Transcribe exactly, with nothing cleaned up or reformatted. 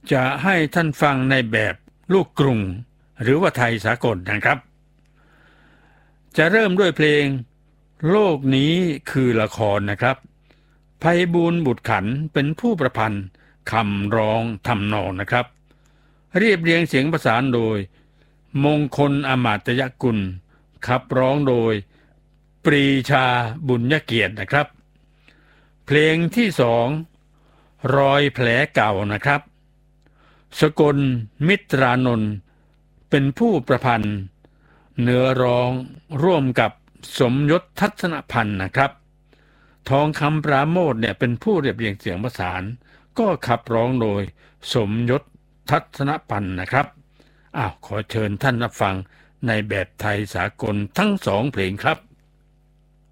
จะให้ท่านฟังในแบบลูกกรุงหรือว่าไทยสากลนะครับจะเริ่มด้วยเพลงโลกนี้คือละครนะครับไพบูลย์บุตรขันธ์เป็นผู้ประพันธ์คำร้องทำนองนะครับเรียบเรียงเสียงประสานโดยมงคลอมาตยกุลขับร้องโดยปรีชาบุญยเกียรตินะครับเพลงที่สองรอยแผลเก่านะครับสกลมิตรานนท์เป็นผู้ประพันธ์เนื้อร้องร่วมกับสมยศทัศนพันธ์นะครับทองคำปราโมทย์เนี่ยเป็นผู้เรียบเรียงเสียงประสานก็ขับร้องโดยสมยศทัศนพันธ์นะครับอ้าวขอเชิญท่านรับฟังในแบบไทยสากลทั้งสองเพลงครับ